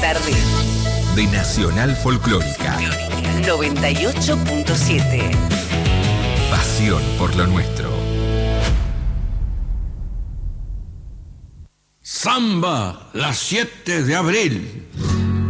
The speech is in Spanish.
tarde. De Nacional Folclórica 98.7. Pasión por lo nuestro. Samba, las 7 de abril.